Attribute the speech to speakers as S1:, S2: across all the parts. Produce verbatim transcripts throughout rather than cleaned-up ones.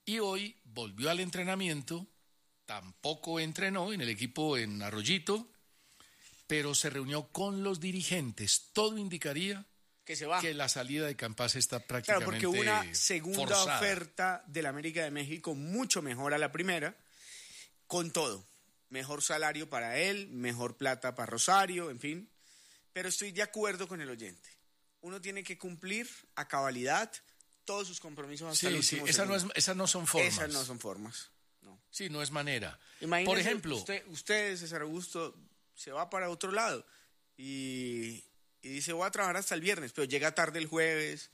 S1: Y hoy volvió al entrenamiento, tampoco entrenó en el equipo en Arroyito, pero se reunió con los dirigentes. Todo indicaría
S2: que se va.
S1: Que la salida de Campás está prácticamente
S2: Claro, porque hubo una segunda
S1: forzada.
S2: oferta del América de México mucho mejor a la primera, con todo. Mejor salario para él, mejor plata para Rosario, en fin. Pero estoy de acuerdo con el oyente. Uno tiene que cumplir a cabalidad todos sus compromisos hasta
S1: sí,
S2: el último
S1: sí, esa no es, esas no son formas.
S2: Esas no son formas. No.
S1: Sí, no es manera.
S2: Imagínese,
S1: por ejemplo,
S2: usted, usted, César Augusto, se va para otro lado y, y dice voy a trabajar hasta el viernes, pero llega tarde el jueves,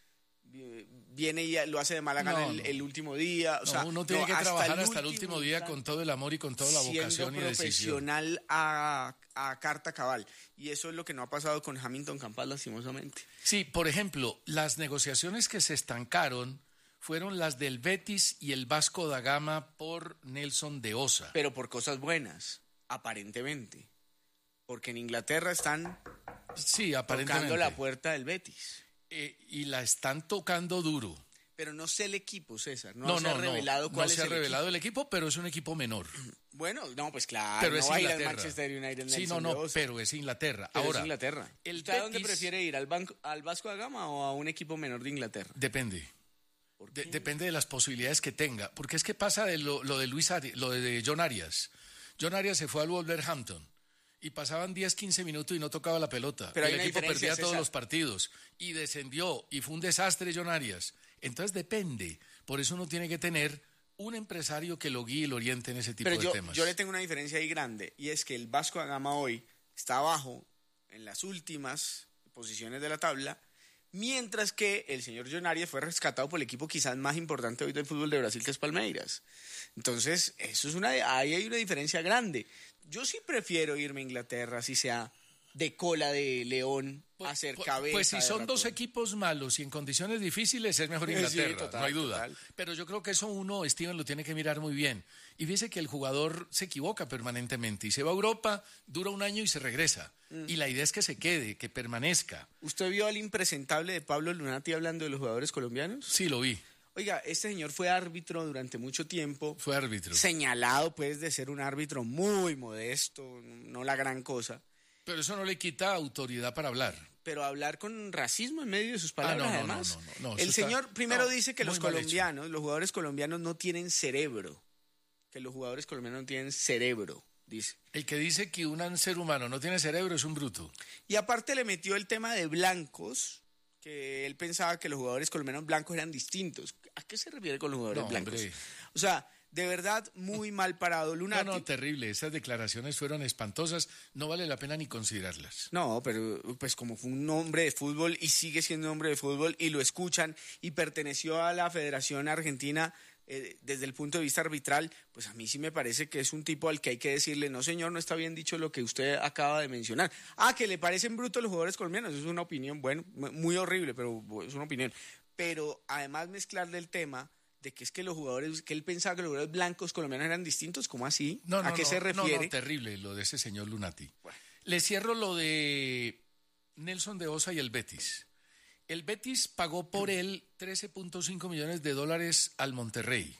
S2: viene y lo hace de mala gana no, el, no. el último día. O
S1: no,
S2: sea,
S1: uno tiene
S2: no,
S1: que
S2: hasta
S1: trabajar
S2: el
S1: hasta el último día
S2: instante,
S1: con todo el amor y con toda la vocación y decisión.
S2: Profesional a, a carta cabal. Y eso es lo que no ha pasado con Hamilton Campás, lastimosamente.
S1: Sí, por ejemplo, las negociaciones que se estancaron fueron las del Betis y el Vasco da Gama por Nelson de Osa.
S2: Pero por cosas buenas, aparentemente. Porque en Inglaterra están
S1: sí, aparentemente.
S2: tocando la puerta del Betis.
S1: Eh, y la están tocando duro.
S2: Pero no sé el equipo, César. No,
S1: no
S2: se ha
S1: no,
S2: revelado
S1: no,
S2: cuál
S1: no
S2: es
S1: se ha
S2: el
S1: revelado
S2: equipo.
S1: el equipo, pero es un equipo menor.
S2: Bueno, no, pues claro.
S1: Pero
S2: no
S1: es
S2: va a ir
S1: Inglaterra.
S2: al Manchester United.
S1: Sí, no, no, pero es Inglaterra.
S2: Pero
S1: Ahora,
S2: es Inglaterra.
S1: El
S2: ¿Usted a
S1: Betis,
S2: dónde prefiere ir? ¿Al, banco, ¿Al Vasco da Gama o a un equipo menor de Inglaterra?
S1: Depende. De, depende de las posibilidades que tenga. Porque es que pasa de lo, lo de Luis Ari, lo de John Arias. John Arias se fue al Wolverhampton. Y pasaban diez, quince minutos y no tocaba la pelota.
S2: Pero
S1: el equipo perdía
S2: César.
S1: todos los partidos. Y descendió. Y fue un desastre John Arias. Entonces depende. Por eso uno tiene que tener un empresario que lo guíe y lo oriente en ese tipo
S2: Pero
S1: de
S2: yo,
S1: temas.
S2: yo le tengo una diferencia ahí grande. Y es que el Vasco da Gama hoy está abajo en las últimas posiciones de la tabla. Mientras que el señor John Arias fue rescatado por el equipo quizás más importante hoy del fútbol de Brasil, que es Palmeiras. Entonces, eso es una, ahí hay una diferencia grande. Yo sí prefiero irme a Inglaterra, así sea de cola de león,
S1: pues,
S2: a hacer
S1: pues,
S2: cabeza.
S1: Pues si son
S2: ratón.
S1: dos equipos malos y en condiciones difíciles, es mejor Inglaterra, sí, total, no hay duda. Total. Pero yo creo que eso uno, Steven, lo tiene que mirar muy bien. Y fíjese que el jugador se equivoca permanentemente y se va a Europa, dura un año y se regresa. Mm. Y la idea es que se quede, que permanezca.
S2: ¿Usted vio al impresentable de Pablo Lunati hablando de los jugadores colombianos?
S1: Sí, lo vi.
S2: Oiga, este señor fue árbitro durante mucho tiempo.
S1: Fue árbitro.
S2: Señalado, pues, de ser un árbitro muy modesto, no la gran cosa.
S1: Pero eso no le quita autoridad para hablar.
S2: Pero hablar con racismo en medio de sus palabras,
S1: ah, no, no,
S2: además.
S1: No, no, no, no,
S2: el señor
S1: está,
S2: primero
S1: no,
S2: dice que los colombianos, los jugadores colombianos no tienen cerebro. Que los jugadores colombianos no tienen cerebro, dice.
S1: El que dice que un ser humano no tiene cerebro es un bruto.
S2: Y aparte le metió el tema de blancos, que él pensaba que los jugadores colombianos blancos eran distintos. ¿A qué se refiere con los jugadores
S1: no,
S2: blancos?
S1: Hombre.
S2: O sea, de verdad, muy mal parado Lunati.
S1: No, no, terrible. Esas declaraciones fueron espantosas. No vale la pena ni considerarlas.
S2: No, pero pues como fue un hombre de fútbol y sigue siendo un hombre de fútbol y lo escuchan y perteneció a la Federación Argentina eh, desde el punto de vista arbitral, pues a mí sí me parece que es un tipo al que hay que decirle, no señor, no está bien dicho lo que usted acaba de mencionar. Ah, que le parecen brutos los jugadores colombianos, es una opinión, bueno, muy horrible, pero es una opinión. Pero además mezclarle el tema de que es que los jugadores, que él pensaba que los jugadores blancos colombianos eran distintos, ¿cómo así?
S1: No, no,
S2: ¿A qué
S1: no,
S2: se refiere?
S1: No, no, terrible lo de ese señor Lunati.
S2: Bueno.
S1: Le cierro lo de Nelson de Osa y el Betis. El Betis pagó por él trece punto cinco millones de dólares al Monterrey.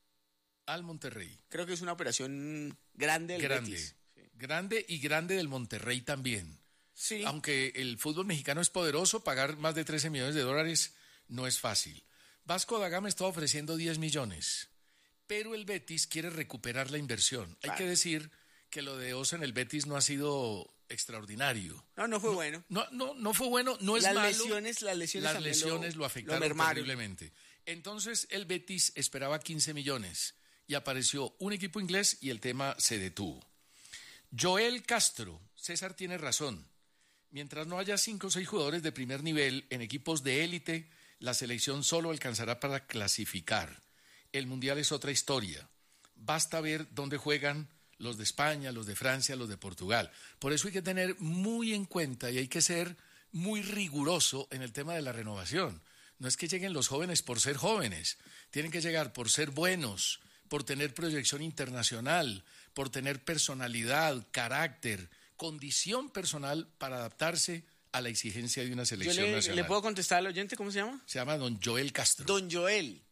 S1: Al Monterrey.
S2: Creo que es una operación grande del
S1: grande,
S2: Betis.
S1: Sí. Grande y grande del Monterrey también.
S2: Sí.
S1: Aunque el fútbol mexicano es poderoso, pagar más de trece millones de dólares no es fácil. Vasco da Gama está ofreciendo diez millones, pero el Betis quiere recuperar la inversión. Claro. Hay que decir que lo de Osa en el Betis no ha sido extraordinario.
S2: No, no fue
S1: no,
S2: bueno.
S1: No, no, no fue bueno, no es
S2: las
S1: malo.
S2: Lesiones, las lesiones,
S1: las lesiones
S2: lo,
S1: lo afectaron
S2: lo
S1: terriblemente. Entonces el Betis esperaba quince millones y apareció un equipo inglés y el tema se detuvo. Joel Castro, César tiene razón. Mientras no haya cinco o seis jugadores de primer nivel en equipos de élite, la selección solo alcanzará para clasificar. El Mundial es otra historia. Basta ver dónde juegan los de España, los de Francia, los de Portugal. Por eso hay que tener muy en cuenta y hay que ser muy riguroso en el tema de la renovación. No es que lleguen los jóvenes por ser jóvenes, tienen que llegar por ser buenos, por tener proyección internacional, por tener personalidad, carácter, condición personal para adaptarse a la exigencia de una selección
S2: Yo le,
S1: nacional.
S2: ¿Le puedo contestar al oyente cómo se llama?
S1: Se llama don Joel Castro.
S2: Don Joel.